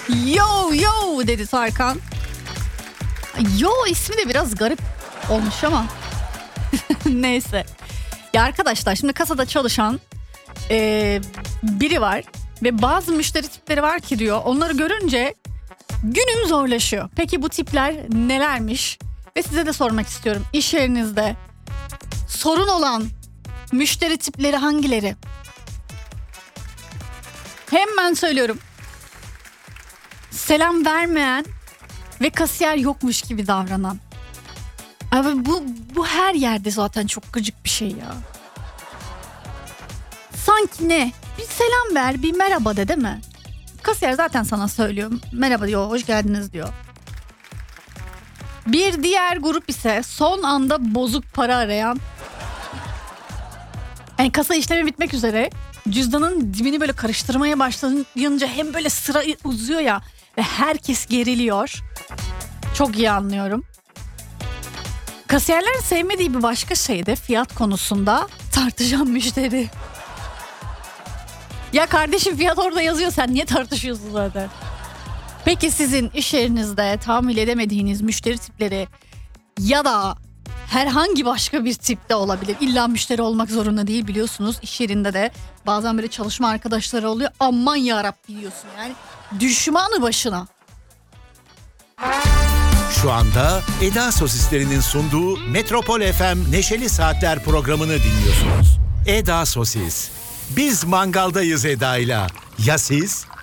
Yo yo dedi Tarkan. Yo ismi de biraz garip olmuş ama neyse. Ya arkadaşlar şimdi kasada çalışan biri var ve bazı müşteri tipleri var ki diyor onları görünce günüm zorlaşıyor. Peki bu tipler nelermiş? Ve size de sormak istiyorum. İş yerinizde sorun olan müşteri tipleri hangileri? Hemen söylüyorum. Selam vermeyen ve kasiyer yokmuş gibi davranan. Abi bu her yerde zaten çok gıcık bir şey ya. Sanki ne? Bir selam ver, bir merhaba de değil mi? Kasiyer zaten sana söylüyor. Merhaba diyor, hoş geldiniz diyor. Bir diğer grup ise son anda bozuk para arayan. Yani kasa işlemi bitmek üzere. Cüzdanın dibini böyle karıştırmaya başlayınca hem böyle sıra uzuyor ya. Ve herkes geriliyor. Çok iyi anlıyorum. Kasiyerlerin sevmediği bir başka şey de fiyat konusunda tartışan müşteri. Ya kardeşim fiyat orada yazıyor, sen niye tartışıyorsun zaten? Peki sizin iş yerinizde tahammül edemediğiniz müşteri tipleri ya da herhangi başka bir tipte olabilir. İlla müşteri olmak zorunda değil biliyorsunuz. İş yerinde de bazen böyle çalışma arkadaşları oluyor. Aman yarabbi diyorsun yani. Düşmanı başına. Şu anda Eda Sosislerinin sunduğu Metropol FM Neşeli Saatler programını dinliyorsunuz. Eda Sosis. Biz mangaldayız Eda'yla. Ya siz?